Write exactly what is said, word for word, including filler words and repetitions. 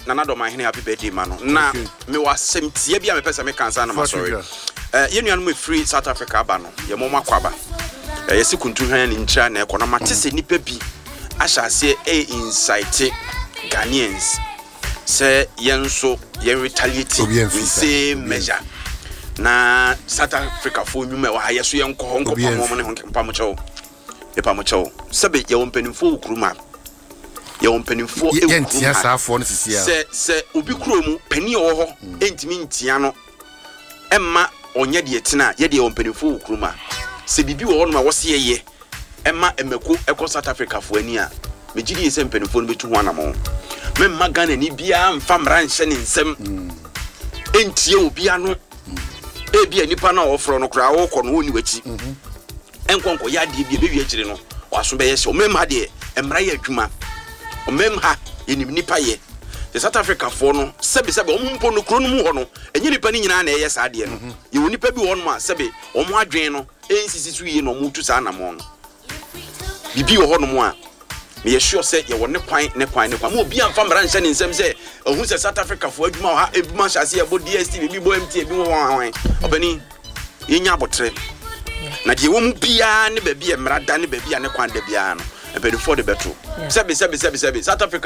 nana do my happy birthday man. Na me was semtie bia me pese me kansa na sorry. Eh ye nuanu me free South Africa aba no. Ye mo makwaba. Eh ye sikuntu hwan ni ntra na ekọ na matese nipa bi ahase e incite Ghanaians. Say yenso yen retaliate with same measure. Na South Africa for nyume wa yeso yen ko honko pamo ne honko pamo cho. E pamo cho. Sebe ye wonpanimfo ukruma. Ye wonpanimfo e ukruma. Yentia saafo no sisia. Se se obi kromu pani wo ho entimi ntia no. Emma onye de etina ye de wonpanimfo ukruma. Se bibi wo no ma wo se ye emma emeko eko South Africa fo ani a mejidi yese mpanimfo no betu ho anamo. Me magana ni bia mfa mra nhye ne nsem entie obi ano e bia nipa na ofro no kra wo kɔ no oni wachi enkonko ya de bia bewi akire no waso be yese o mem ha de emra ya adwuma o mem ha yenim nipa ye the South Africa for no sebe sebe o mpo no kro no mu ho no enye nipa ni nyina na eye sa de no ye woni pa bi wo no ma sebe o mo adwen no ensisi su yi no mo tu sa na mo no bibi wo ho no mo a me sure say ye won ne kwan ne kwan ne kwan mo obi amfa mra nhyɛ ne nsɛm sɛ ohun sɛ South Africa fo adwuma ha ebuma hyase e bo D S T V bi bo M T V bi wo wan obani yenya abotre na de wo mu bia ne ba bi e mra da ne ba bia ne kwan da bia no e be for the better sɛbe sɛbe sɛbe sɛbe South Africa